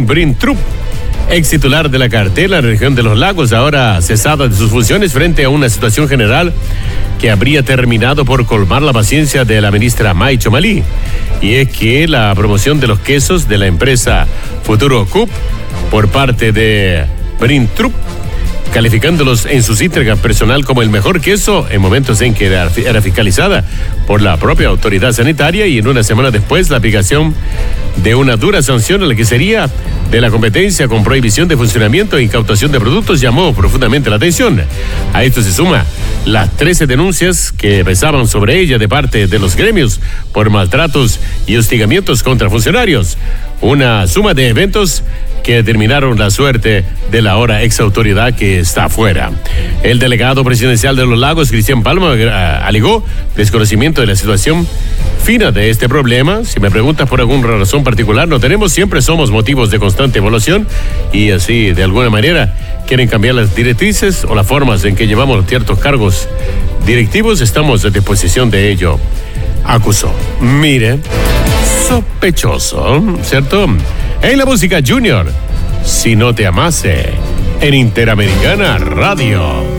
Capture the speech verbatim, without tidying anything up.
Brintrup, ex titular de la cartela en la región de los lagos, ahora cesada de sus funciones frente a una situación general que habría terminado por colmar la paciencia de la ministra May Chomalí. Y es que la promoción de los quesos de la empresa Futuro Coop por parte de Brintrup, calificándolos en su cítrica personal como el mejor queso en momentos en que era, era fiscalizada por la propia autoridad sanitaria, y en una semana después la aplicación de una dura sanción a la que sería de la competencia con prohibición de funcionamiento e incautación de productos llamó profundamente la atención. A esto se suma las trece denuncias que pesaban sobre ella de parte de los gremios por maltratos y hostigamientos contra funcionarios. Una suma de eventos que determinaron la suerte de la ahora ex autoridad que está afuera. El delegado presidencial de los lagos, Cristian Palma, alegó desconocimiento de la situación fina de este problema. Si me preguntas por alguna razón particular, no tenemos, siempre somos motivos de constante evaluación y así de alguna manera quieren cambiar las directrices o las formas en que llevamos ciertos cargos directivos, estamos a disposición de ello, acusó. Mire, sospechoso, ¿cierto? En la música Junior, Si no te amase, en Interamericana Radio.